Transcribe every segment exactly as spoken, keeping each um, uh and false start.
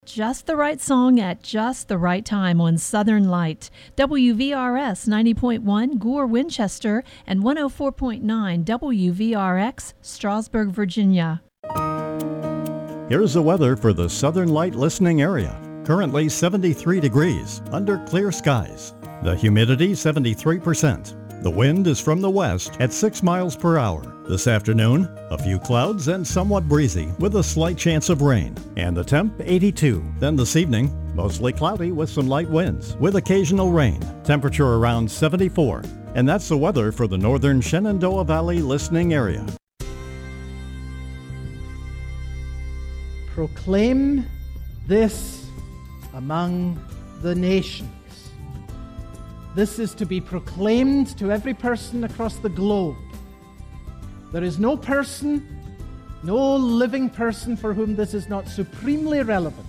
Just the right song at just the right time on Southern Light. W V R S ninety point one, Gore, Winchester, and one oh four point nine W V R X, Strasburg, Virginia. Here's the weather for the Southern Light listening area. Currently seventy-three degrees, under clear skies. The humidity seventy-three percent. The wind is from the west at six miles per hour. This afternoon, a few clouds and somewhat breezy with a slight chance of rain. And the temp eighty-two. Then this evening, mostly cloudy with some light winds with occasional rain. Temperature around seventy-four. And that's the weather for the northern Shenandoah Valley listening area. Proclaim this among the nations. This is to be proclaimed to every person across the globe. There is no person, no living person for whom this is not supremely relevant.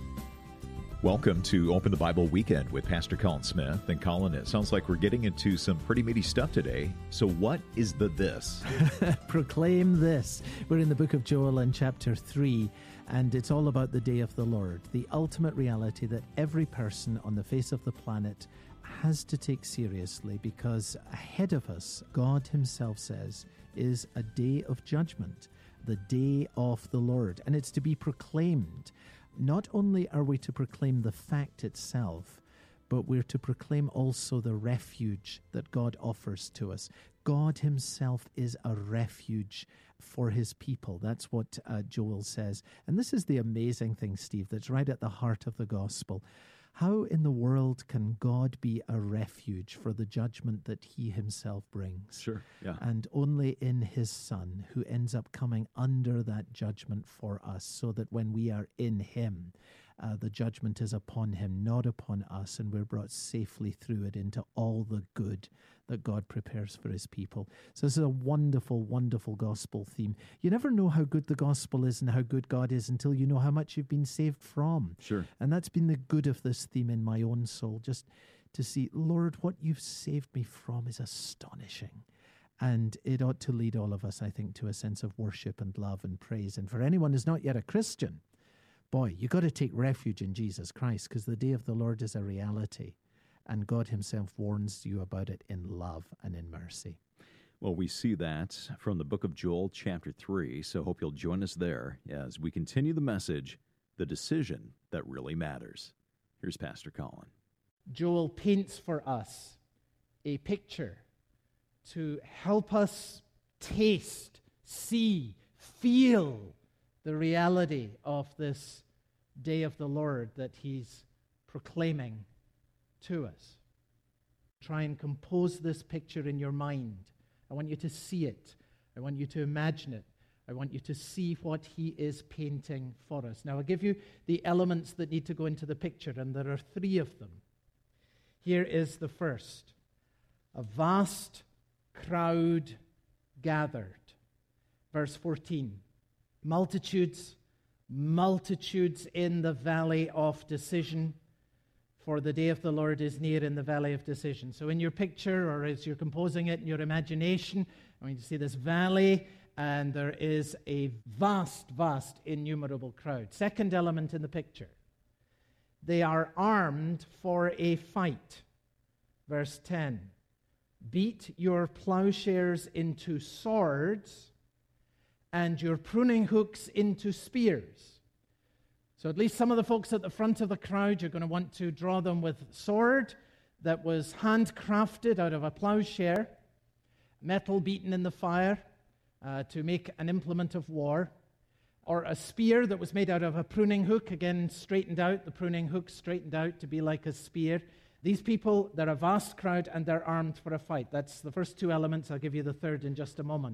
Welcome to Open the Bible Weekend with Pastor Colin Smith. And Colin, it sounds like we're getting into some pretty meaty stuff today. So what is the this? Proclaim this. We're in the book of Joel in chapter three, and it's all about the day of the Lord, the ultimate reality that every person on the face of the planet has to take seriously, because ahead of us, God himself says, is a day of judgment, the day of the Lord, and it's to be proclaimed. Not only are we to proclaim the fact itself, but we're to proclaim also the refuge that God offers to us. God himself is a refuge for his people. That's what uh, Joel says. And this is the amazing thing, Steve, that's right at the heart of the gospel. How in the world can God be a refuge for the judgment that he himself brings? Sure, yeah. And only in his Son, who ends up coming under that judgment for us, so that when we are in him, uh, the judgment is upon him, not upon us, and we're brought safely through it into all the good that God prepares for his people. So this is a wonderful, wonderful gospel theme. You never know how good the gospel is and how good God is until you know how much you've been saved from. Sure. And that's been the good of this theme in my own soul, just to see, Lord, what you've saved me from is astonishing. And it ought to lead all of us, I think, to a sense of worship and love and praise. And for anyone who's not yet a Christian, boy, you got to take refuge in Jesus Christ, because the day of the Lord is a reality. And God himself warns you about it in love and in mercy. Well, we see that from the book of Joel, chapter three, so hope you'll join us there as we continue the message, the decision that really matters. Here's Pastor Colin. Joel paints for us a picture to help us taste, see, feel the reality of this day of the Lord that he's proclaiming to us. Try and compose this picture in your mind. I want you to see it. I want you to imagine it. I want you to see what he is painting for us. Now, I'll give you the elements that need to go into the picture, and there are three of them. Here is the first. A vast crowd gathered. Verse fourteen. Multitudes, multitudes in the valley of decision, for the day of the Lord is near in the valley of decision. So in your picture, or as you're composing it in your imagination, I want you to see this valley, and there is a vast, vast, innumerable crowd. Second element in the picture. They are armed for a fight. Verse ten. Beat your plowshares into swords, and your pruning hooks into spears. So at least some of the folks at the front of the crowd, you're going to want to draw them with sword that was handcrafted out of a plowshare, metal beaten in the fire uh, to make an implement of war, or a spear that was made out of a pruning hook, again straightened out, the pruning hook straightened out to be like a spear. These people, they're a vast crowd and they're armed for a fight. That's the first two elements. I'll give you the third in just a moment.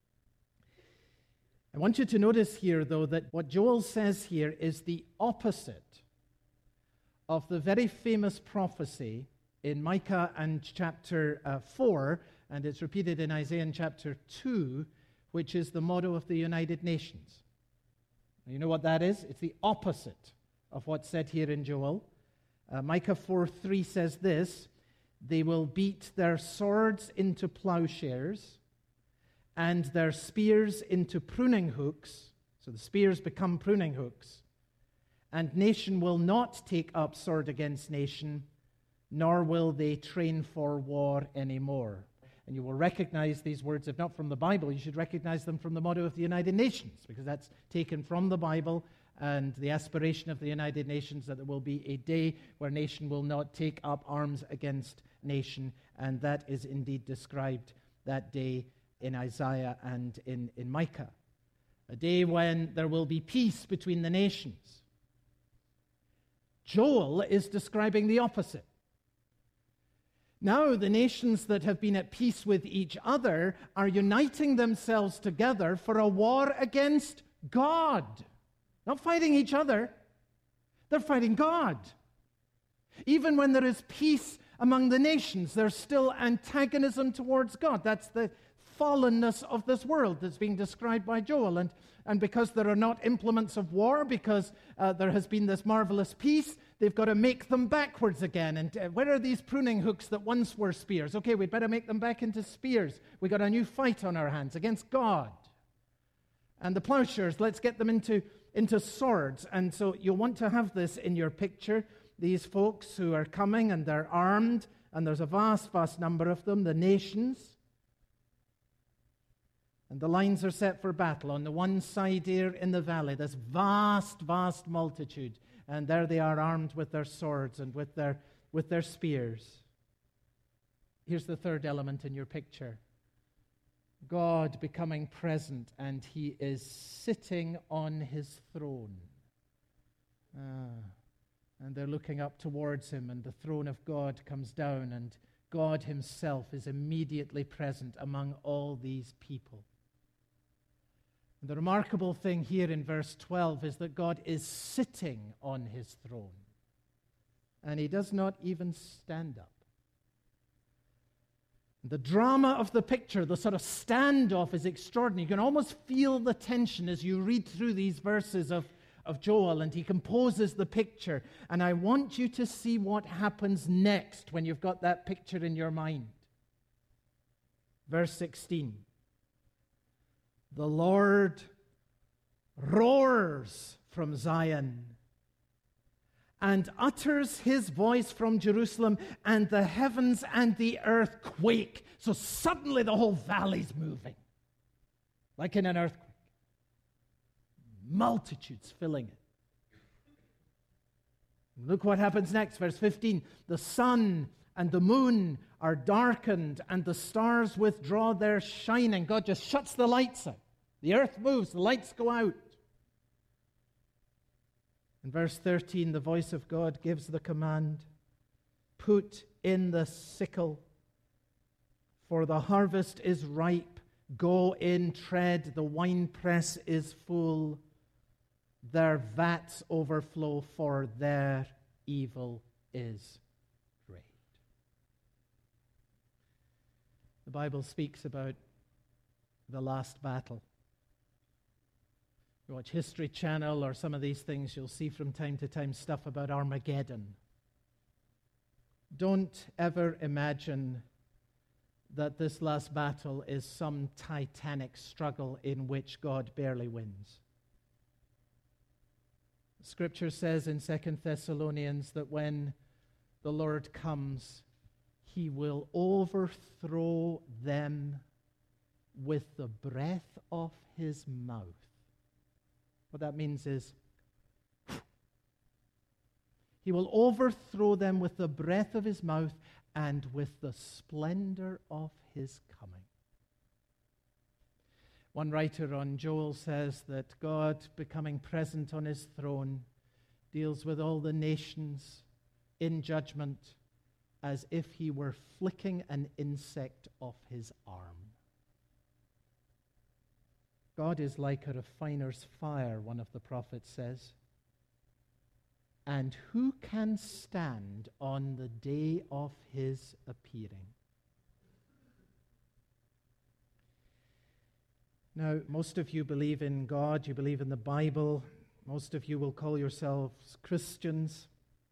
I want you to notice here, though, that what Joel says here is the opposite of the very famous prophecy in Micah and chapter uh, four, and it's repeated in Isaiah in chapter two, which is the motto of the United Nations. You know what that is? It's the opposite of what's said here in Joel. Uh, Micah four three says this: they will beat their swords into plowshares and their spears into pruning hooks. So the spears become pruning hooks. and nation will not take up sword against nation, nor will they train for war anymore. And you will recognize these words, if not from the Bible, you should recognize them from the motto of the United Nations, because that's taken from the Bible, and the aspiration of the United Nations that there will be a day where nation will not take up arms against nation, and that is indeed described that day in Isaiah and in, in Micah. A day when there will be peace between the nations. Joel is describing the opposite. Now the nations that have been at peace with each other are uniting themselves together for a war against God. Not fighting each other. They're fighting God. Even when there is peace among the nations, there's still antagonism towards God. That's the fallenness of this world that's being described by Joel. And, and because there are not implements of war, because uh, there has been this marvelous peace, they've got to make them backwards again. And uh, where are these pruning hooks that once were spears? Okay, we'd better make them back into spears. We've got a new fight on our hands against God. And the plowshares, let's get them into, into swords. And so you'll want to have this in your picture. These folks who are coming and they're armed, and there's a vast, vast number of them, the nations. And the lines are set for battle. On the one side here in the valley, this vast, vast multitude. And there they are armed with their swords and with their, with their spears. Here's the third element in your picture. God becoming present, and he is sitting on his throne. Ah, and they're looking up towards him, and the throne of God comes down, and God himself is immediately present among all these people. And the remarkable thing here in verse twelve is that God is sitting on his throne, and he does not even stand up. The drama of the picture, the sort of standoff, is extraordinary. You can almost feel the tension as you read through these verses of, of Joel, and he composes the picture. And I want you to see what happens next when you've got that picture in your mind. Verse sixteen. The Lord roars from Zion and utters his voice from Jerusalem, and the heavens and the earth quake. So suddenly the whole valley's moving, like in an earthquake. Multitudes filling it. Look what happens next, verse fifteen. The sun and the moon are darkened, and the stars withdraw their shining. God just shuts the lights out. The earth moves, the lights go out. In verse thirteen, the voice of God gives the command, put in the sickle, for the harvest is ripe. Go in, tread, the winepress is full. Their vats overflow, for their evil is great. The Bible speaks about the last battle. You watch History Channel or some of these things, you'll see from time to time stuff about Armageddon. Don't ever imagine that this last battle is some titanic struggle in which God barely wins. Scripture says in Second Thessalonians that when the Lord comes, he will overthrow them with the breath of his mouth. What that means is, he will overthrow them with the breath of his mouth and with the splendor of his coming. One writer on Joel says that God, becoming present on his throne, deals with all the nations in judgment as if he were flicking an insect off his arm. God is like a refiner's fire, one of the prophets says. And who can stand on the day of his appearing? Now, most of you believe in God, you believe in the Bible. Most of you will call yourselves Christians.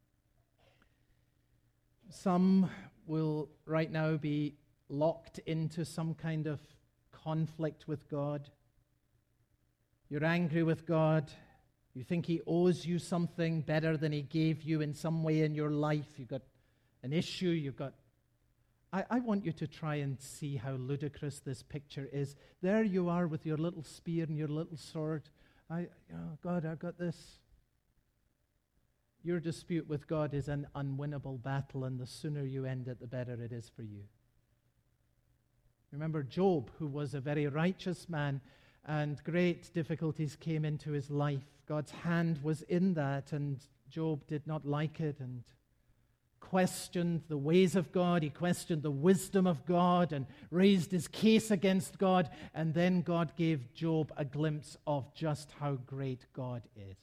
Some will right now be locked into some kind of conflict with God. You're angry with God. You think he owes you something better than he gave you in some way in your life. You've got an issue, you've got... I, I want you to try and see how ludicrous this picture is. There you are with your little spear and your little sword. I, oh God, I've got this. Your dispute with God is an unwinnable battle, and the sooner you end it, the better it is for you. Remember Job, who was a very righteous man, and great difficulties came into his life. God's hand was in that, and Job did not like it and questioned the ways of God. He questioned the wisdom of God and raised his case against God. And then God gave Job a glimpse of just how great God is.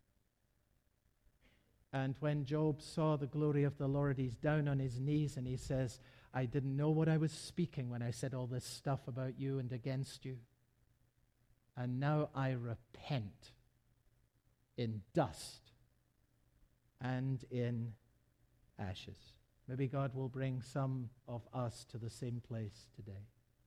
And when Job saw the glory of the Lord, he's down on his knees and he says, I didn't know what I was speaking when I said all this stuff about you and against you. And now I repent in dust and in ashes. Maybe God will bring some of us to the same place today.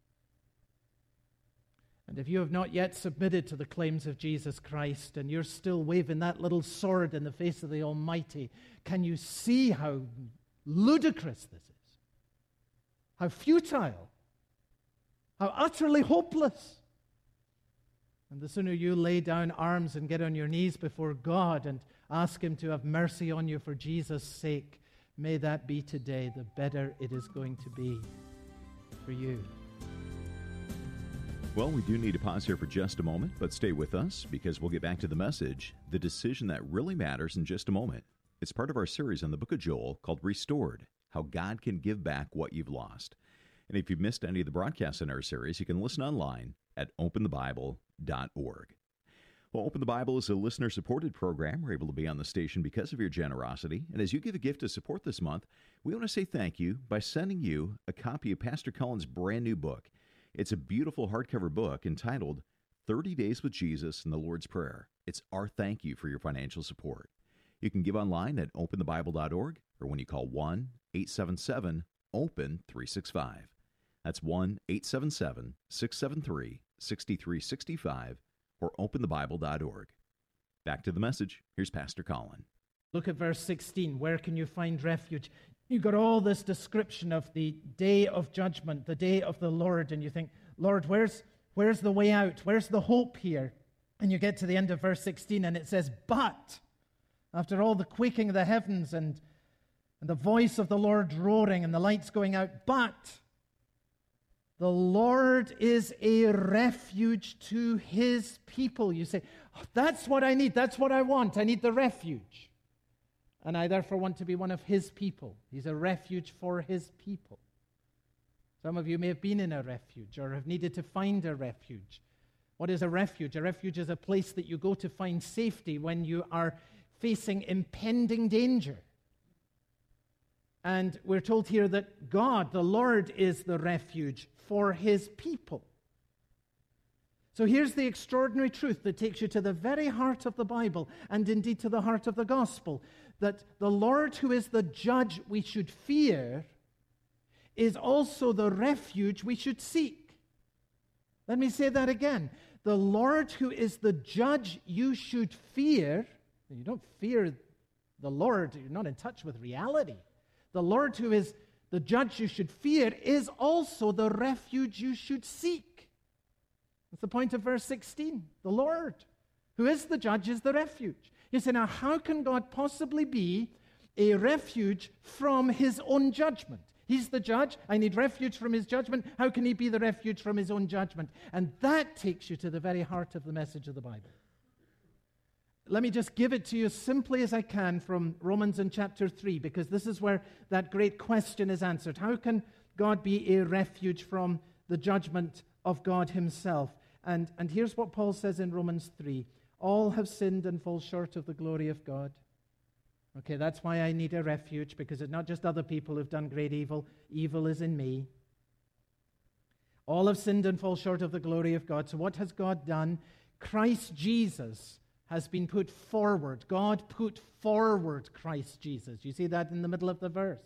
And if you have not yet submitted to the claims of Jesus Christ and you're still waving that little sword in the face of the Almighty, can you see how ludicrous this is? How futile? How utterly hopeless? And the sooner you lay down arms and get on your knees before God and ask Him to have mercy on you for Jesus' sake, may that be today, the better it is going to be for you. Well, we do need to pause here for just a moment, but stay with us because we'll get back to the message, the decision that really matters, in just a moment. It's part of our series on the book of Joel called Restored, How God Can Give Back What You've Lost. And if you've missed any of the broadcasts in our series, you can listen online at open the bible dot org. Well, Open the Bible is a listener-supported program. We're able to be on the station because of your generosity. And as you give a gift to support this month, we want to say thank you by sending you a copy of Pastor Cullen's brand new book. It's a beautiful hardcover book entitled thirty days with Jesus and the Lord's Prayer. It's our thank you for your financial support. You can give online at open the bible dot org or when you call one eight seven seven open three six five. That's one eight seven seven six seven three six three six five or open the bible dot org. Back to the message. Here's Pastor Colin. Look at verse sixteen. Where can you find refuge? You've got all this description of the day of judgment, the day of the Lord, and you think, Lord, where's, where's the way out? Where's the hope here? And you get to the end of verse sixteen, and it says, but, after all the quaking of the heavens and, and the voice of the Lord roaring and the lights going out, but the Lord is a refuge to His people. You say, oh, that's what I need. That's what I want. I need the refuge. And I therefore want to be one of His people. He's a refuge for His people. Some of you may have been in a refuge or have needed to find a refuge. What is a refuge? A refuge is a place that you go to find safety when you are facing impending danger. And we're told here that God, the Lord, is the refuge for His people. So here's the extraordinary truth that takes you to the very heart of the Bible and indeed to the heart of the gospel, that the Lord, who is the judge we should fear, is also the refuge we should seek. Let me say that again. The Lord, who is the judge you should fear, and you don't fear the Lord, you're not in touch with reality. The Lord, who is the judge you should fear, is also the refuge you should seek. That's the point of verse sixteen. The Lord, who is the judge, is the refuge. You say, now, how can God possibly be a refuge from His own judgment? He's the judge. I need refuge from His judgment. How can He be the refuge from His own judgment? And that takes you to the very heart of the message of the Bible. Let me just give it to you as simply as I can from Romans in chapter three, because this is where that great question is answered. How can God be a refuge from the judgment of God Himself? And, and here's what Paul says in Romans three. All have sinned and fall short of the glory of God. Okay, that's why I need a refuge, because it's not just other people who've done great evil. Evil is in me. All have sinned and fall short of the glory of God. So what has God done? Christ Jesus has been put forward. God put forward Christ Jesus. You see that in the middle of the verse.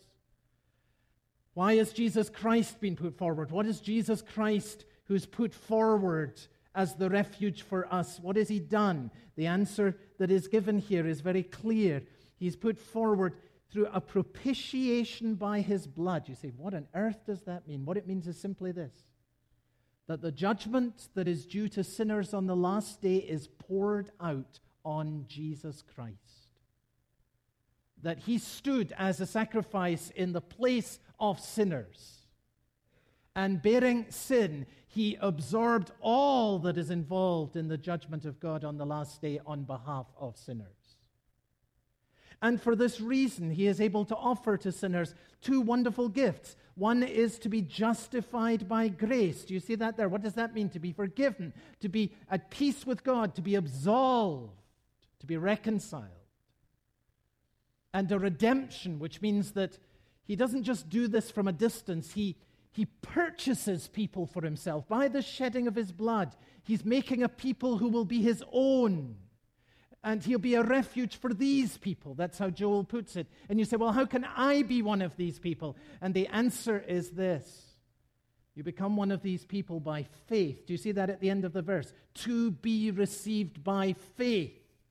Why has Jesus Christ been put forward? What is Jesus Christ who's put forward as the refuge for us. What has he done? The answer that is given here is very clear. He's put forward through a propitiation by his blood. You say, what on earth does that mean? What it means is simply this: that the judgment that is due to sinners on the last day is poured out on Jesus Christ. That he stood as a sacrifice in the place of sinners. And bearing sin, he absorbed all that is involved in the judgment of God on the last day on behalf of sinners. And for this reason, he is able to offer to sinners two wonderful gifts. One is to be justified by grace. Do you see that there? What does that mean? To be forgiven, to be at peace with God, to be absolved, to be reconciled. And a redemption, which means that he doesn't just do this from a distance. He, he purchases people for himself. By the shedding of his blood, he's making a people who will be his own. And he'll be a refuge for these people. That's how Joel puts it. And you say, well, how can I be one of these people? And the answer is this: you become one of these people by faith. Do you see that at the end of the verse? To be received by faith.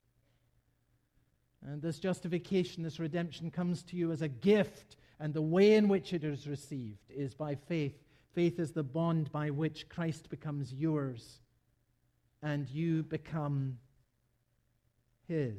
And this justification, this redemption comes to you as a gift, and the way in which it is received is by faith. Faith is the bond by which Christ becomes yours, and you become his.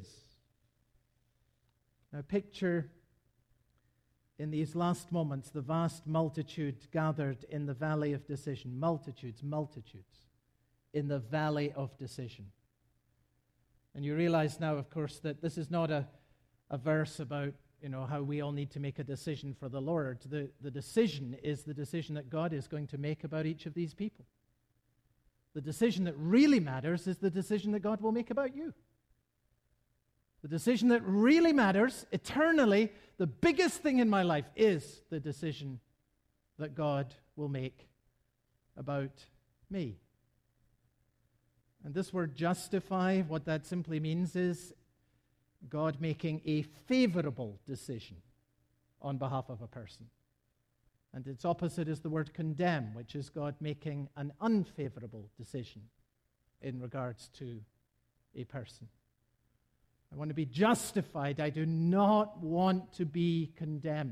Now picture in these last moments the vast multitude gathered in the valley of decision. Multitudes, multitudes in the valley of decision. And you realize now, of course, that this is not a, a verse about, you know, how we all need to make a decision for the Lord. The, the decision is the decision that God is going to make about each of these people. The decision that really matters is the decision that God will make about you. The decision that really matters eternally, the biggest thing in my life, is the decision that God will make about me. And this word justify, what that simply means is God making a favorable decision on behalf of a person. And its opposite is the word condemn, which is God making an unfavorable decision in regards to a person. I want to be justified. I do not want to be condemned.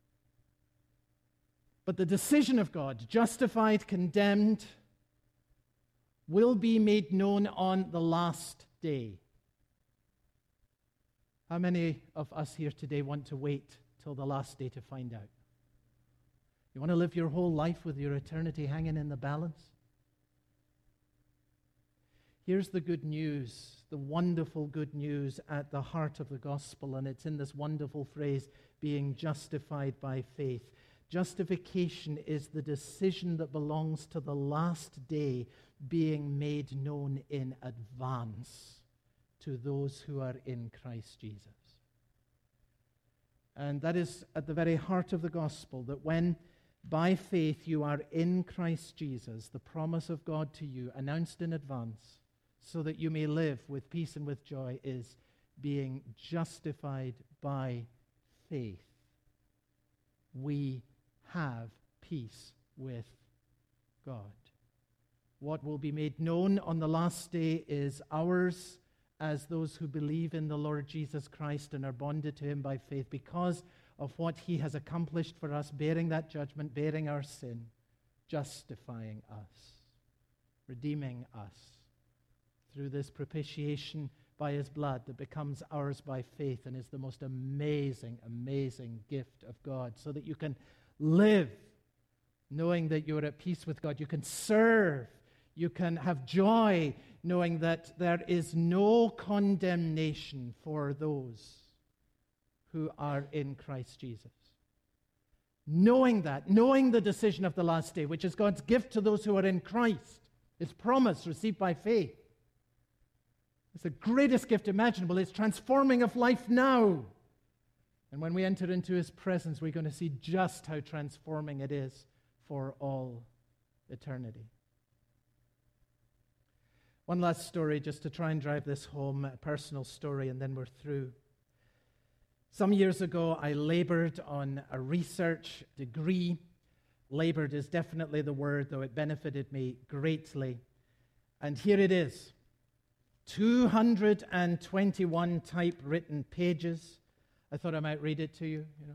But the decision of God, justified, condemned, will be made known on the last day. How many of us here today want to wait till the last day to find out? You want to live your whole life with your eternity hanging in the balance? Here's the good news, the wonderful good news at the heart of the gospel, and it's in this wonderful phrase, being justified by faith. Justification is the decision that belongs to the last day being made known in advance to those who are in Christ Jesus. And that is at the very heart of the gospel, that when by faith you are in Christ Jesus, the promise of God to you, announced in advance, so that you may live with peace and with joy, is being justified by faith. We have peace with God. What will be made known on the last day is ours as those who believe in the Lord Jesus Christ and are bonded to him by faith because of what he has accomplished for us, bearing that judgment, bearing our sin, justifying us, redeeming us through this propitiation by his blood that becomes ours by faith and is the most amazing, amazing gift of God, so that you can live knowing that you're at peace with God. You can serve. You can have joy knowing that there is no condemnation for those who are in Christ Jesus. Knowing that, knowing the decision of the last day, which is God's gift to those who are in Christ, his promise received by faith. It's the greatest gift imaginable. It's transforming of life now. And when we enter into his presence, we're going to see just how transforming it is for all eternity. One last story just to try and drive this home, a personal story, and then we're through. Some years ago, I labored on a research degree. Labored is definitely the word, though it benefited me greatly. And here it is, two hundred twenty-one typewritten pages. I thought I might read it to you. you know.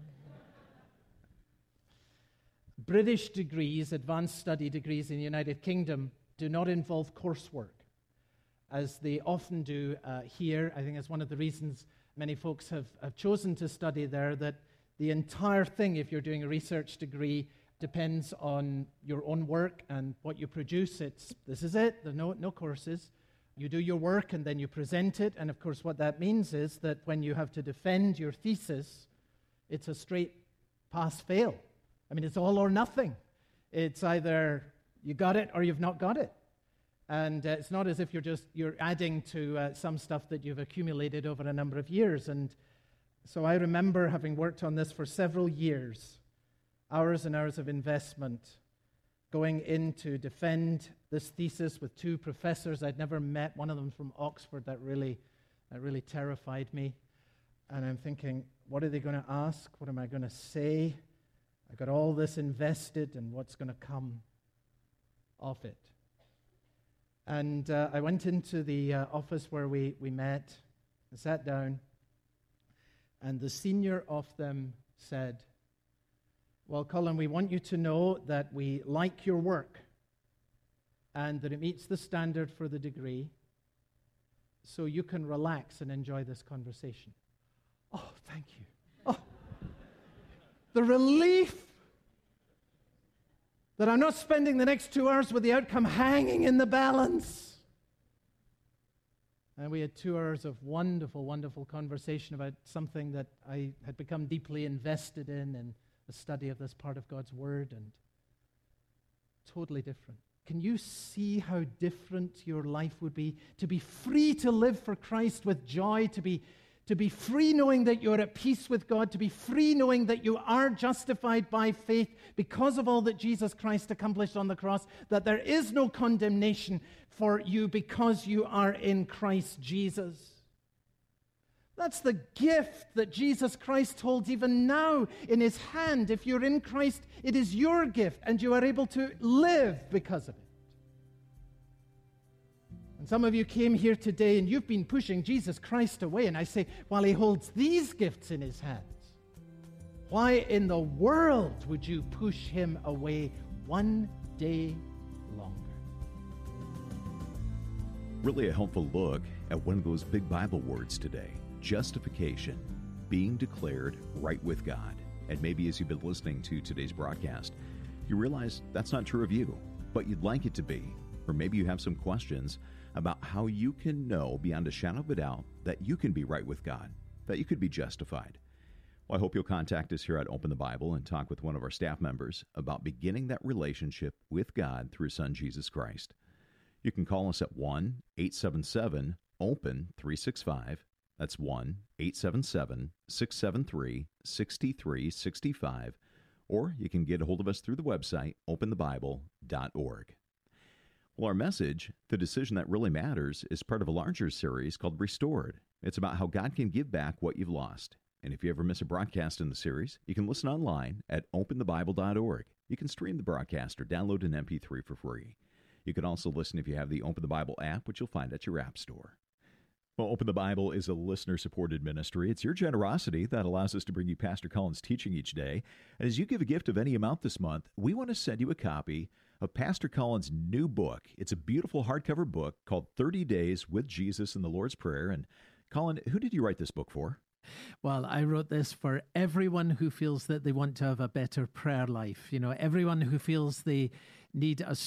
British degrees, advanced study degrees in the United Kingdom, do not involve coursework, as they often do uh, here. I think that's one of the reasons many folks have, have chosen to study there, that the entire thing, if you're doing a research degree, depends on your own work and what you produce. It's, this is it, there's no, no courses. You do your work and then you present it, and of course what that means is that when you have to defend your thesis, it's a straight pass-fail. I mean, it's all or nothing. It's either you got it or you've not got it. And uh, it's not as if you're just, you're adding to uh, some stuff that you've accumulated over a number of years. And so I remember having worked on this for several years, hours and hours of investment, going in to defend this thesis with two professors I'd never met, one of them from Oxford. That really, that really terrified me. And I'm thinking, what are they going to ask? What am I going to say? I got all this invested, and what's going to come of it? And uh, I went into the uh, office where we, we met. I sat down, and the senior of them said, well, Colin, we want you to know that we like your work and that it meets the standard for the degree, so you can relax and enjoy this conversation. Oh, thank you. Oh, the relief that I'm not spending the next two hours with the outcome hanging in the balance. And we had two hours of wonderful, wonderful conversation about something that I had become deeply invested in, and the study of this part of God's Word, and totally different. Can you see how different your life would be? To be free to live for Christ with joy, to be, to be free knowing that you're at peace with God, to be free knowing that you are justified by faith because of all that Jesus Christ accomplished on the cross, that there is no condemnation for you because you are in Christ Jesus. That's the gift that Jesus Christ holds even now in his hand. If you're in Christ, it is your gift, and you are able to live because of it. And some of you came here today and you've been pushing Jesus Christ away, and I say, while he holds these gifts in his hands, why in the world would you push him away one day longer? Really a helpful look at one of those big Bible words today. Justification, being declared right with God. And maybe as you've been listening to today's broadcast, you realize that's not true of you, but you'd like it to be. Or maybe you have some questions about how you can know beyond a shadow of a doubt that you can be right with God, that you could be justified. Well, I hope you'll contact us here at Open the Bible and talk with one of our staff members about beginning that relationship with God through His Son, Jesus Christ. You can call us at one eight seven seven open three six five. That's one eight seven seven six seven three six three six five, or you can get a hold of us through the website, open the bible dot org. Well, our message, The Decision That Really Matters, is part of a larger series called Restored. It's about how God can give back what you've lost. And if you ever miss a broadcast in the series, you can listen online at open the bible dot org. You can stream the broadcast or download an M P three for free. You can also listen if you have the Open the Bible app, which you'll find at your app store. Well, Open the Bible is a listener-supported ministry. It's your generosity that allows us to bring you Pastor Colin's teaching each day. And as you give a gift of any amount this month, we want to send you a copy of Pastor Colin's new book. It's a beautiful hardcover book called thirty days with Jesus in the Lord's Prayer. And Colin, who did you write this book for? Well, I wrote this for everyone who feels that they want to have a better prayer life. You know, everyone who feels they need a